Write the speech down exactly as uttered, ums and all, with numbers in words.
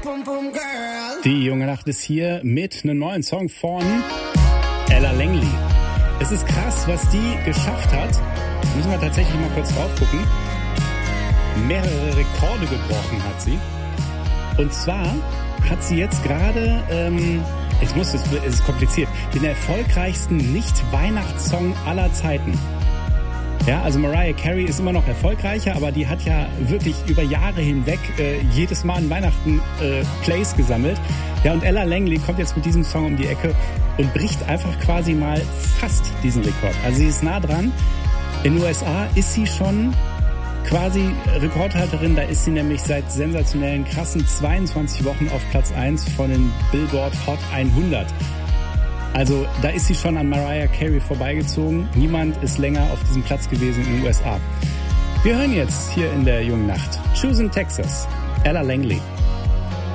Die junge Nacht ist hier mit einem neuen Song von Ella Langley. Es ist krass, was die geschafft hat. Müssen wir tatsächlich mal kurz drauf gucken. Mehrere Rekorde gebrochen hat sie. Und zwar hat sie jetzt gerade, ähm, ich muss das, es ist kompliziert, den erfolgreichsten Nicht-Weihnachtssong aller Zeiten. Ja, also Mariah Carey ist immer noch erfolgreicher, aber die hat ja wirklich über Jahre hinweg äh, jedes Mal an Weihnachten äh, Plays gesammelt. Ja, und Ella Langley kommt jetzt mit diesem Song um die Ecke und bricht einfach quasi mal fast diesen Rekord. Also sie ist nah dran. In den U S A ist sie schon quasi Rekordhalterin. Da ist sie nämlich seit sensationellen, krassen zweiundzwanzig Wochen auf Platz eins von den Billboard Hot hundert. Also da ist sie schon an Mariah Carey vorbeigezogen. Niemand ist länger auf diesem Platz gewesen in den U S A. Wir hören jetzt hier in der jungen Nacht Choosing Texas, Ella Langley.